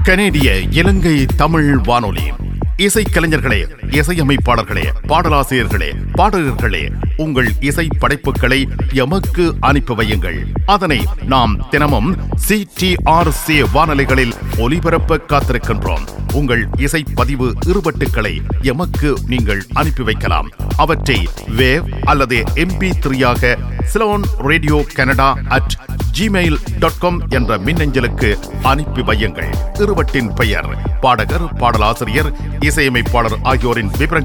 கனேடிய இலங்கை தமிழ் வானொலி. இசைக்கலைஞர்களே, இசையமைப்பாளர்களே, பாடலாசிரியர்களே, பாடகர்களே, உங்கள் இசை படைப்புகளை எமக்கு அனுப்பி வையுங்கள். அதனை நாம் தினமும் CTRC வானொலிகளில் ஒலிபரப்ப காத்திருக்கின்றோம். உங்கள் இசை பதிவு இருபட்டுக்களை எமக்கு நீங்கள் அனுப்பி வைக்கலாம். அவற்றை வேவ் அல்லது MP3ஆக சிலோன் ரேடியோ கனடா @gmail.com என்ற மின்னஞ்சலுக்கு அனுப்பி வையுங்கள். இருவட்டின் பெயர், பாடகர், பாடலாசிரியர், இசையமைப்பாளர் ஆகியோரின் விவரங்கள்